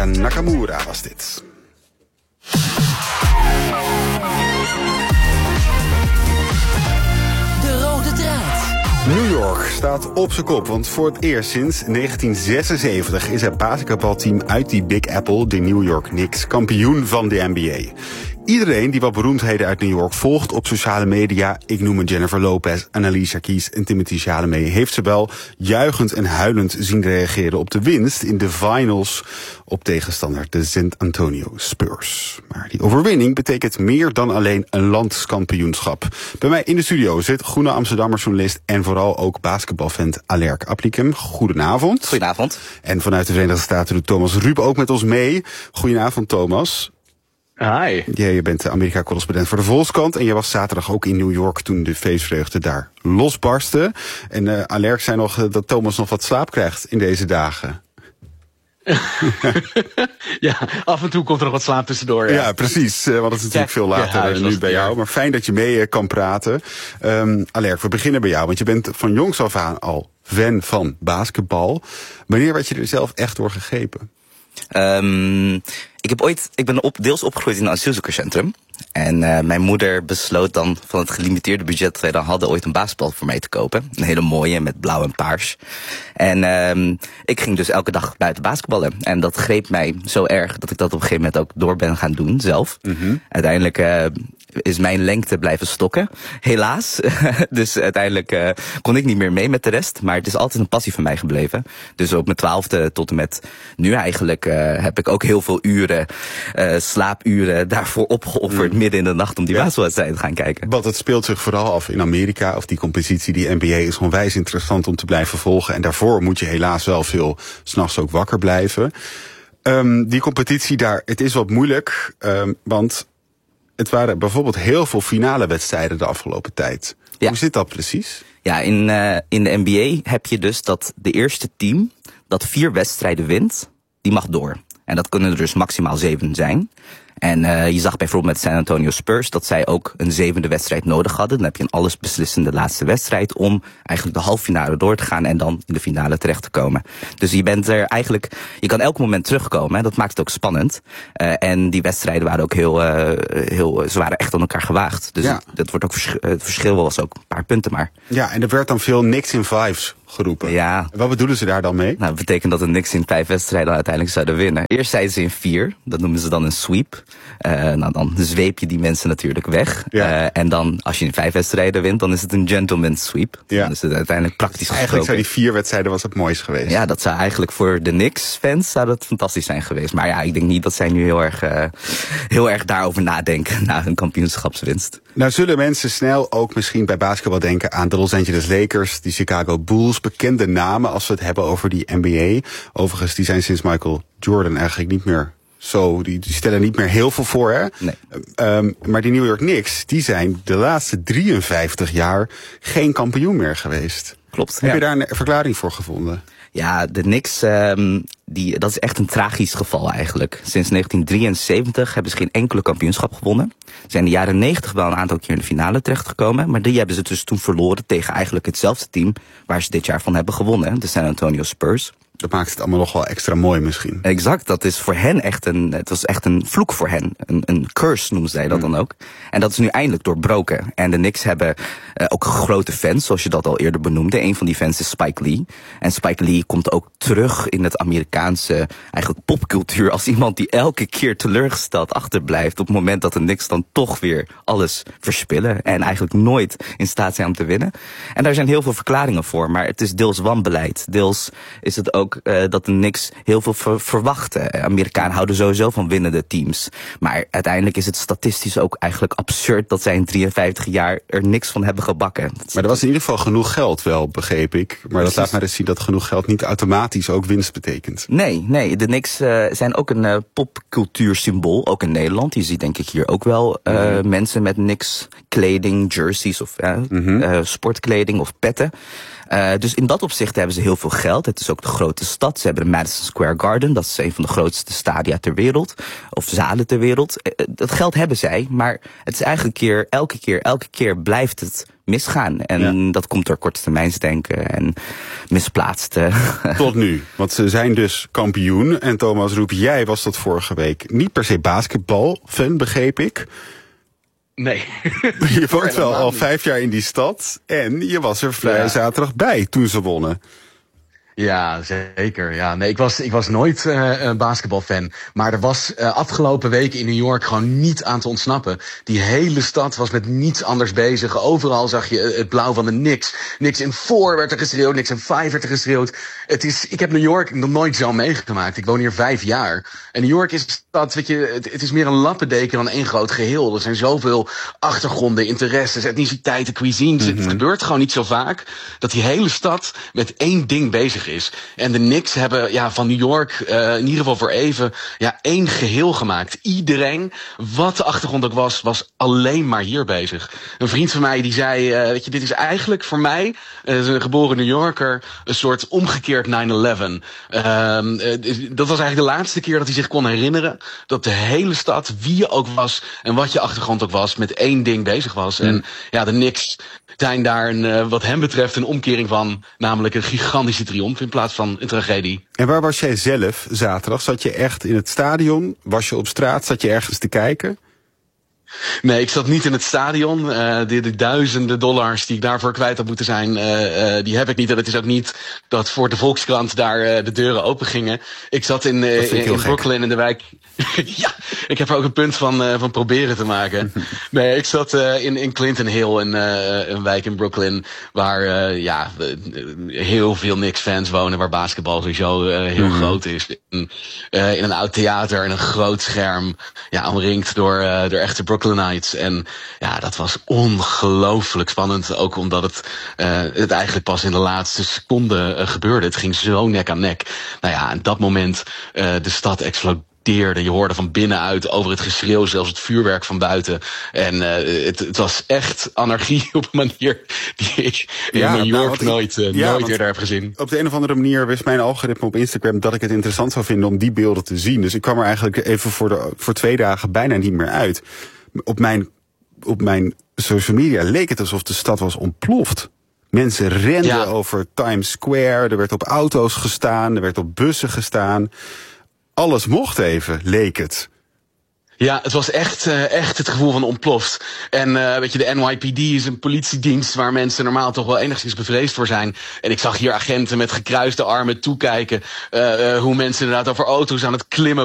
Aya Nakamura was dit. De rode draad. New York staat op zijn kop, want voor het eerst sinds 1976 is het basketbalteam uit die Big Apple, de New York Knicks, kampioen van de NBA. Iedereen die wat beroemdheden uit New York volgt op sociale media, ik noem het Jennifer Lopez, Alicia Keys en Timothée Chalamet, heeft ze wel juichend en huilend zien reageren op de winst in de finals op tegenstander de San Antonio Spurs. Maar die overwinning betekent meer dan alleen een landskampioenschap. Bij mij in de studio zit Groene Amsterdammer journalist en vooral ook basketbalfan Alerk Aplicum. Goedenavond. Goedenavond. En vanuit de Verenigde Staten doet Thomas Ruip ook met ons mee. Goedenavond, Thomas. Hi. Je bent de Amerika-correspondent voor de Volkskrant en je was zaterdag ook in New York toen de feestvreugde daar losbarstte. En Alerk zei nog dat Thomas nog wat slaap krijgt in deze dagen. Ja, af en toe komt er nog wat slaap tussendoor. Ja, precies. Want het is natuurlijk veel later nu bij jou. Maar fijn dat je mee kan praten. Alerk, we beginnen bij jou. Want je bent van jongs af aan al fan van basketbal. Wanneer werd je er zelf echt door gegrepen? Ik ben deels opgegroeid in een asielzoekerscentrum. En mijn moeder besloot dan van het gelimiteerde budget dat wij dan hadden ooit een basketbal voor mij te kopen. Een hele mooie met blauw en paars. En ik ging dus elke dag buiten basketballen. En dat greep mij zo erg dat ik dat op een gegeven moment ook door ben gaan doen zelf. Mm-hmm. Uiteindelijk is mijn lengte blijven stokken, helaas. Dus uiteindelijk kon ik niet meer mee met de rest. Maar het is altijd een passie van mij gebleven. Dus op mijn 12e tot en met nu eigenlijk heb ik ook heel veel uren, slaapuren daarvoor opgeofferd midden in de nacht om die basketbalwedstrijd te gaan kijken. Want het speelt zich vooral af in Amerika, of die competitie, die NBA is onwijs interessant om te blijven volgen. En daarvoor moet je helaas wel veel 's nachts ook wakker blijven. Die competitie daar, het is wat moeilijk, want het waren bijvoorbeeld heel veel finale wedstrijden de afgelopen tijd. Ja. Hoe zit dat precies? Ja, in de NBA heb je dus dat de eerste team dat 4 wedstrijden wint, die mag door. En dat kunnen er dus maximaal 7 zijn. En je zag bijvoorbeeld met San Antonio Spurs dat zij ook een 7e wedstrijd nodig hadden. Dan heb je een allesbeslissende laatste wedstrijd om eigenlijk de halffinale door te gaan en dan in de finale terecht te komen. Dus je bent er eigenlijk, je kan elk moment terugkomen. Hè, dat maakt het ook spannend. En die wedstrijden waren ook ze waren echt aan elkaar gewaagd. Dus dat wordt ook het verschil was ook een paar punten maar. Ja, en er werd dan veel Knicks in 5's geroepen. Ja. Wat bedoelen ze daar dan mee? Nou, dat betekent dat de Knicks in 5 wedstrijden uiteindelijk zouden winnen. Eerst zeiden ze in 4, dat noemen ze dan een sweep. Dan zweep je die mensen natuurlijk weg. Ja. En dan, als je in 5 wedstrijden wint, dan is het een gentleman's sweep. Ja. Dan is het uiteindelijk praktisch gesproken. Eigenlijk zou die 4 wedstrijden was het mooist geweest. Ja, dat zou eigenlijk voor de Knicks-fans zou dat fantastisch zijn geweest. Maar ja, ik denk niet dat zij nu heel erg daarover nadenken na hun kampioenschapswinst. Nou zullen mensen snel ook misschien bij basketbal denken aan de Los Angeles Lakers, die Chicago Bulls, bekende namen als we het hebben over die NBA. Overigens, die zijn sinds Michael Jordan eigenlijk niet meer zo, die stellen niet meer heel veel voor, hè? Nee. Maar die New York Knicks, die zijn de laatste 53 jaar geen kampioen meer geweest. Klopt. Heb je daar een verklaring voor gevonden? Ja, de Knicks, dat is echt een tragisch geval eigenlijk. Sinds 1973 hebben ze geen enkele kampioenschap gewonnen. Ze zijn in de jaren 90 wel een aantal keer in de finale terechtgekomen. Maar die hebben ze dus toen verloren tegen eigenlijk hetzelfde team waar ze dit jaar van hebben gewonnen. De San Antonio Spurs. Dat maakt het allemaal nog wel extra mooi misschien. Exact, dat is voor hen het was echt een vloek voor hen. Een curse noemen zij dat dan ook. En dat is nu eindelijk doorbroken. En de Knicks hebben ook grote fans, zoals je dat al eerder benoemde. Een van die fans is Spike Lee. En Spike Lee komt ook terug in het Amerikaanse eigenlijk popcultuur als iemand die elke keer teleurgesteld achterblijft op het moment dat de Knicks dan toch weer alles verspillen en eigenlijk nooit in staat zijn om te winnen. En daar zijn heel veel verklaringen voor, maar het is deels wanbeleid. Deels is het ook dat de Knicks heel veel verwachten. Amerikanen houden sowieso van winnende teams. Maar uiteindelijk is het statistisch ook eigenlijk absurd dat zij in 53 jaar er niks van hebben gebakken. Maar er was in ieder geval genoeg geld wel, begreep ik. Maar Precies. Dat laat maar eens zien dat genoeg geld niet automatisch ook winst betekent. Nee, de Knicks zijn ook een popcultuursymbool, ook in Nederland. Je ziet denk ik hier ook wel mensen met Knicks kleding, jerseys of sportkleding of petten. Dus in dat opzicht hebben ze heel veel geld. Het is ook de grote stad. Ze hebben de Madison Square Garden. Dat is een van de grootste stadia ter wereld. Of zalen ter wereld. Dat geld hebben zij. Maar het is eigenlijk elke keer blijft het misgaan. En dat komt door korttermijnsdenken en misplaatste. Tot nu. Want ze zijn dus kampioen. En Thomas Roep, jij was tot vorige week niet per se basketbalfan, begreep ik. Nee. Je woont wel al 5 jaar in die stad. En je was er zaterdag bij toen ze wonnen. Ja, zeker. Ja, nee, ik was nooit een basketbalfan. Maar er was afgelopen weken in New York gewoon niet aan te ontsnappen. Die hele stad was met niets anders bezig. Overal zag je het blauw van de Knicks. Knicks in 4 werd er geschreeuwd, Knicks in 5 werd er geschreeuwd. Ik heb New York nog nooit zo meegemaakt. Ik woon hier 5 jaar. En New York is een stad, weet je, het is meer een lappendeken dan één groot geheel. Er zijn zoveel achtergronden, interesses, etniciteiten, cuisines. Het gebeurt gewoon niet zo vaak dat die hele stad met één ding bezig is. En de Knicks hebben van New York in ieder geval voor even één geheel gemaakt. Iedereen, wat de achtergrond ook was alleen maar hier bezig. Een vriend van mij die zei, weet je, dit is eigenlijk voor mij, een geboren New Yorker, een soort omgekeerd 9/11. Dat was eigenlijk de laatste keer dat hij zich kon herinneren dat de hele stad, wie je ook was en wat je achtergrond ook was, met één ding bezig was. En de Knicks zijn daar wat hem betreft een omkering van, namelijk een gigantische triomf in plaats van een tragedie. En waar was jij zelf zaterdag? Zat je echt in het stadion? Was je op straat? Zat je ergens te kijken? Nee, ik zat niet in het stadion. De duizenden dollars die ik daarvoor kwijt had moeten zijn, die heb ik niet. En het is ook niet dat voor de Volkskrant daar de deuren open gingen. Ik zat in Brooklyn in de wijk. Ja, ik heb er ook een punt van proberen te maken. Nee, ik zat in Clinton Hill, een wijk in Brooklyn, waar heel veel Knicks-fans wonen, waar basketbal sowieso heel groot is. In een oud theater en een groot scherm, omringd door echte Brooklynites. En dat was ongelooflijk spannend, ook omdat het eigenlijk pas in de laatste seconde gebeurde. Het ging zo nek aan nek. En dat moment, de stad explodeerde. Je hoorde van binnenuit over het geschreeuw, zelfs het vuurwerk van buiten. En het was echt anarchie op een manier die ik in New York nooit eerder heb gezien. Op de een of andere manier wist mijn algoritme op Instagram dat ik het interessant zou vinden om die beelden te zien. Dus ik kwam er eigenlijk even voor 2 dagen bijna niet meer uit. Op mijn social media leek het alsof de stad was ontploft. Mensen renden over Times Square, er werd op auto's gestaan, er werd op bussen gestaan. Alles mocht even, leek het. Ja, het was echt het gevoel van ontploft. En weet je, de NYPD is een politiedienst waar mensen normaal toch wel enigszins bevreesd voor zijn. En ik zag hier agenten met gekruiste armen toekijken hoe mensen inderdaad over auto's aan het klimmen